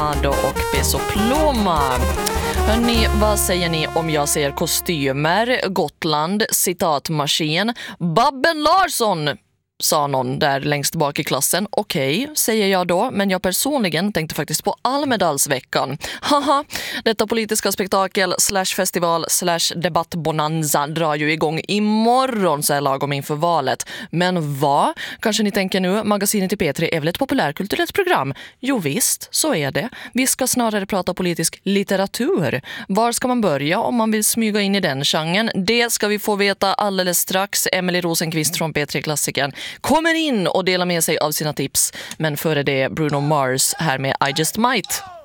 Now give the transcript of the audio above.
och Peso Ploma. Hörrni, vad säger ni om jag säger kostymer, Gotland, citatmaskin, Babben Larsson? Sa någon där längst bak i klassen. Okej, säger jag då, men jag personligen tänkte faktiskt på Almedalsveckan. Haha, detta politiska spektakel /festival /debattbonanza drar ju igång imorgon så här lagom inför valet. Men vad? Kanske ni tänker nu, magasinet i P3 är väl ett populärkulturellt program? Jo visst, så är det. Vi ska snarare prata politisk litteratur. Var ska man börja om man vill smyga in i den genren? Det ska vi få veta alldeles strax. Emily Rosenqvist från P3-klassikern kommer in och delar med sig av sina tips. Men före det Bruno Mars här med I Just Might.